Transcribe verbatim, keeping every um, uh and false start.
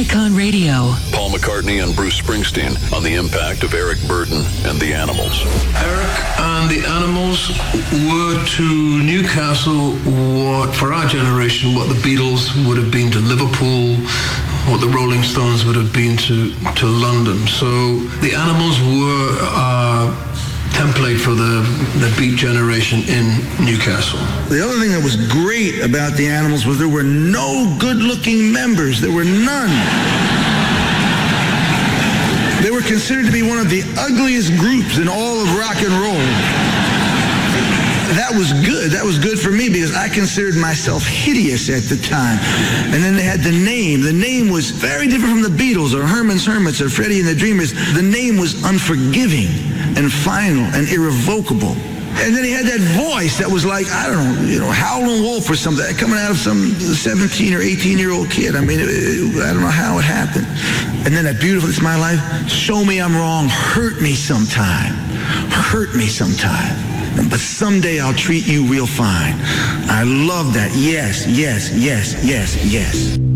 Icon Radio. Paul McCartney and Bruce Springsteen on the impact of Eric Burdon and the Animals. Eric and the Animals were to Newcastle what, for our generation, what the Beatles would have been to Liverpool, what the Rolling Stones would have been to, to London. So the Animals were our template for the, the Beat generation in Newcastle. The other thing that was great about the Animals was there were no good-looking members. There were none. They were considered to be one of the ugliest groups in all of rock and roll. That was good. That was good for me because I considered myself hideous at the time. And then they had the name. The name was very different from the Beatles or Herman's Hermits or Freddie and the Dreamers. The name was unforgiving and final and irrevocable. And then he had that voice that was like, I don't know, you know, Howlin' Wolf or something, coming out of some seventeen or eighteen-year-old kid. I mean, it, it, I don't know how it happened. And then that beautiful, It's My Life, show me I'm wrong, hurt me sometime, hurt me sometime. But someday I'll treat you real fine. I love that. Yes, yes, yes, yes, yes.